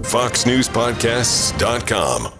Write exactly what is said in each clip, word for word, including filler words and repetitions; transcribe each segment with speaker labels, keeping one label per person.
Speaker 1: fox news podcasts dot com.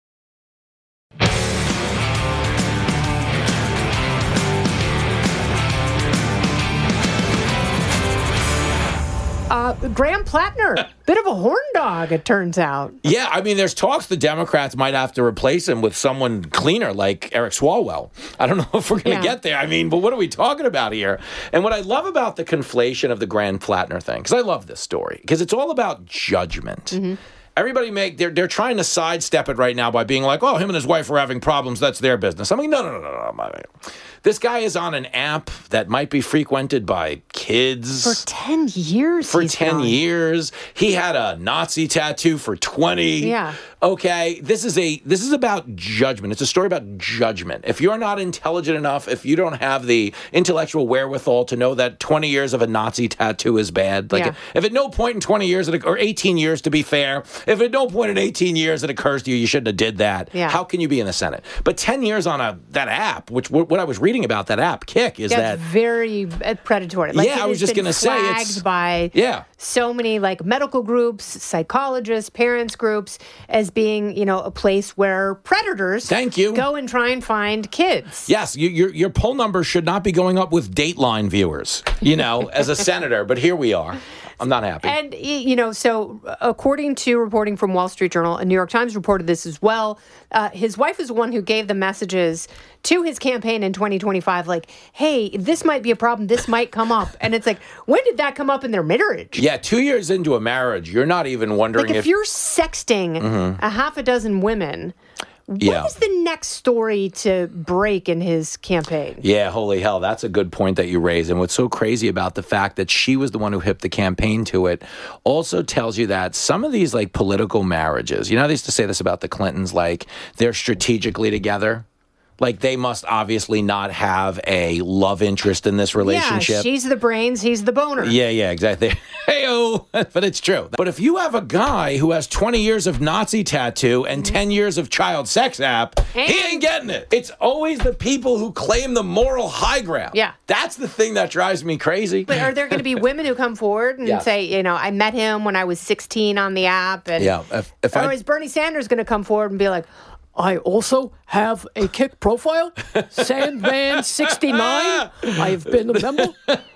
Speaker 2: Uh, Graham Plattner, bit of a horn dog, it turns out.
Speaker 3: Yeah, I mean, there's talks the Democrats might have to replace him with someone cleaner like Eric Swalwell. I don't know if we're going to
Speaker 2: Yeah.
Speaker 3: get there. I mean, but what are we talking about here? And what I love about the conflation of the Graham Plattner thing, because I love this story, because it's all about judgment. Mm-hmm. Everybody make they're they're trying to sidestep it right now by being like, oh, him and his wife are having problems. That's their business. I mean, no, no, no, no, no. My, this guy is on an app that might be frequented by kids
Speaker 2: For ten years.
Speaker 3: For
Speaker 2: he's
Speaker 3: ten
Speaker 2: gone.
Speaker 3: years, he had a Nazi tattoo for twenty.
Speaker 2: Yeah.
Speaker 3: Okay, this is a this is about judgment. It's a story about judgment. If you're not intelligent enough, if you don't have the intellectual wherewithal to know that twenty years of a Nazi tattoo is bad, like
Speaker 2: Yeah.
Speaker 3: if, if at no point in twenty years it, or eighteen years to be fair, if at no point in eighteen years it occurs to you you shouldn't have did that,
Speaker 2: Yeah.
Speaker 3: how can you be in the Senate? But ten years on a that app, which what, what I was reading about that app, Kick, is
Speaker 2: Yeah,
Speaker 3: that
Speaker 2: it's very uh, predatory. Like,
Speaker 3: Yeah,
Speaker 2: it
Speaker 3: I was
Speaker 2: has
Speaker 3: just
Speaker 2: been
Speaker 3: gonna say, it's-
Speaker 2: flagged by
Speaker 3: yeah.
Speaker 2: so many like medical groups, psychologists, parents groups as being, you know, a place where predators
Speaker 3: Thank you.
Speaker 2: go and try and find kids.
Speaker 3: Yes, you, your your poll numbers should not be going up with Dateline viewers, you know, as a senator. But here we are. I'm not happy.
Speaker 2: And, y- you know, so according to reporting from Wall Street Journal, and New York Times reported this as well, uh, his wife is the one who gave the messages to his campaign in twenty twenty-five, like, hey, this might be a problem, this might come up. And it's like, when did that come up in their marriage?
Speaker 3: yeah, two years into a marriage, you're not even wondering
Speaker 2: Like, if,
Speaker 3: if
Speaker 2: you're sexting a half a dozen women, what
Speaker 3: Yeah.
Speaker 2: is the next story to break in his campaign?
Speaker 3: Yeah, holy hell, that's a good point that you raise. And what's so crazy about the fact that she was the one who hipped the campaign to it also tells you that some of these like political marriages, you know, they used to say this about the Clintons, like they're strategically together. Like they must obviously not have a love interest in this relationship.
Speaker 2: Yeah, she's the brains, he's the boner.
Speaker 3: Yeah, yeah, exactly. Hey-oh, but it's true. But if you have a guy who has twenty years of Nazi tattoo and ten years of child sex app, he
Speaker 2: And-
Speaker 3: ain't getting it. It's always the people who claim the moral high ground.
Speaker 2: Yeah.
Speaker 3: That's the thing that drives me crazy.
Speaker 2: But are there going to be women who come forward and
Speaker 3: Yes.
Speaker 2: say, you know, I met him when I was sixteen on the app? And,
Speaker 3: Yeah, if- if
Speaker 2: or
Speaker 3: I-
Speaker 2: is Bernie Sanders going to come forward and be like, I also have a Kick profile, Sandman sixty-nine. I have been a member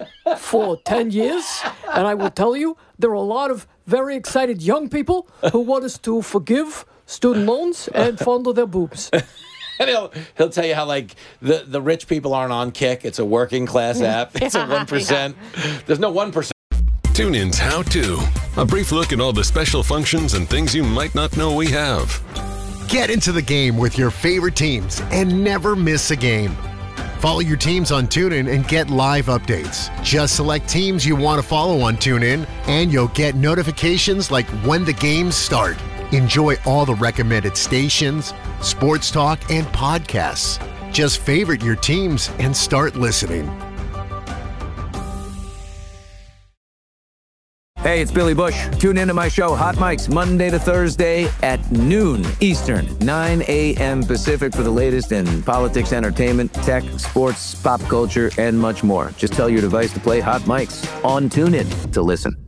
Speaker 2: for ten years, and I will tell you, there are a lot of very excited young people who want us to forgive student loans and fondle their boobs.
Speaker 3: And he'll he'll tell you how like the, the rich people aren't on Kick. It's a working class app. It's a
Speaker 2: Yeah,
Speaker 3: one percent. There's no one percent.
Speaker 1: TuneIn's How To. A brief look at all the special functions and things you might not know we have.
Speaker 4: Get into the game with your favorite teams and never miss a game. Follow your teams on TuneIn and get live updates. Just select teams you want to follow on TuneIn, and you'll get notifications like when the games start. Enjoy all the recommended stations, sports talk, and podcasts. Just favorite your teams and start listening.
Speaker 5: Hey, it's Billy Bush. Tune into my show, Hot Mics, Monday to Thursday at noon Eastern, nine a.m. Pacific for the latest in politics, entertainment, tech, sports, pop culture, and much more. Just tell your device to play Hot Mics on TuneIn to listen.